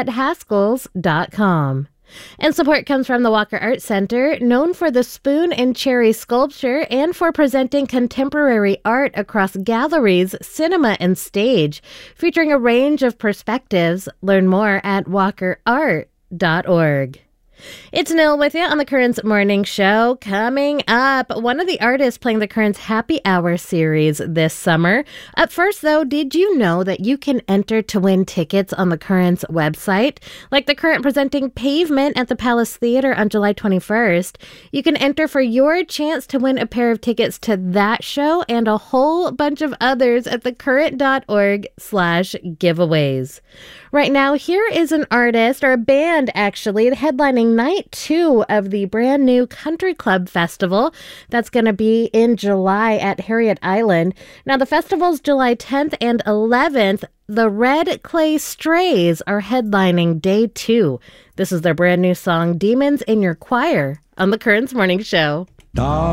at Haskells.com. And support comes from the Walker Art Center, known for the spoon and cherry sculpture and for presenting contemporary art across galleries, cinema, and stage, featuring a range of perspectives. Learn more at walkerart.org. It's Nil with you on the Currents Morning Show. Coming up, one of the artists playing the Currents Happy Hour series this summer. Up first, though, did you know that you can enter to win tickets on the Currents website? Like the Current presenting Pavement at the Palace Theater on July 21st. You can enter for your chance to win a pair of tickets to that show and a whole bunch of others at thecurrent.org/giveaways. Right now, here is an artist, or a band actually, headlining night 2 of the brand new Country Club Festival. That's going to be in July at Harriet Island. Now, the festival's July 10th and 11th. The Red Clay Strays are headlining day 2. This is their brand new song, Demons in Your Choir, on the Currents Morning Show.